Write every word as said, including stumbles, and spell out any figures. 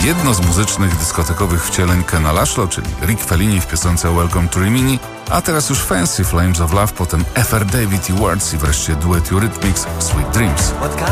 jedno z muzycznych, dyskotekowych wcieleń Kena Laszlo, czyli Rick Fellini w piosence Welcome to Rimini, a teraz już Fancy Flames of Love, potem F R David i Words i wreszcie duet Eurythmics Sweet Dreams.